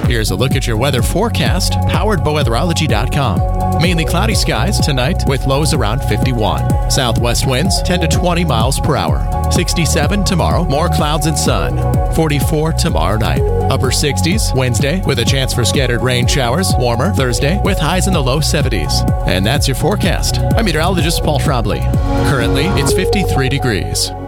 Here's a look at your weather forecast, powered by weatherology.com. Mainly cloudy skies tonight with lows around 51. Southwest winds 10 to 20 miles per hour. 67 tomorrow, more clouds and sun. 44 tomorrow night. Upper 60s Wednesday with a chance for scattered rain showers. Warmer Thursday with highs in the low 70s. And that's your forecast. I'm meteorologist Paul Schrabley. Currently, it's 53 degrees.